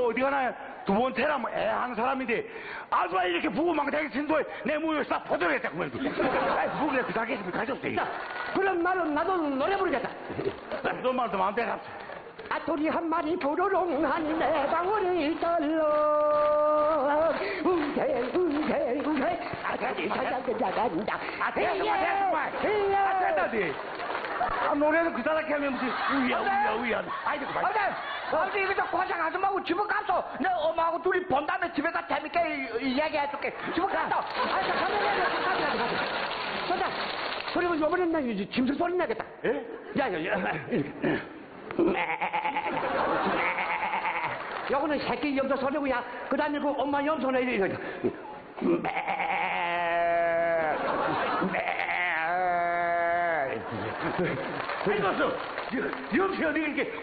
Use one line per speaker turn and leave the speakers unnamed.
어디 가나 두 번 태라면 애하는 사람인데 아주가 이렇게 부부망대하게 진도에 내 무효 싹 퍼져야겠다 그러면 부부에 그 자기 집에 가졌대.
자, 그럼 나도 노래 부르겠다.
너 말도 마음대로 합시.
아토리 한 마리 부르릉한 내 방울이 떨러 웅해 아토리 찾아간다
됐다지. 노래는 그 사람께 하면 무슨 우야. 아이고
아버지 이거 좀 고생하지 말고 집에 가서 내 엄마하고 둘이 본 다음에 집에 가서 재밌게 이야기해줄게. 집에 가서.
가자. 그리고 요번엔 나 짐승 소리 나겠다.
예?
야. 요거는 새끼 염소 소리고야. 그 다음에 그 엄마 염소는 이렇게.
해봤어. 염소야, 니 이렇게